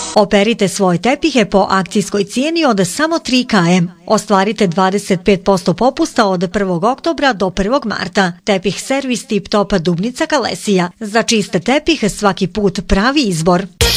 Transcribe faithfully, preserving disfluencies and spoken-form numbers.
Operite svoje tepihe po akcijskoj cijeni od samo tri kilometra. Ostvarite dvadeset pet posto popusta od prvog oktobra do prvog marta. Tepih servis Tip Top Dubnica Kalesija. Za čiste tepihe svaki put pravi izbor.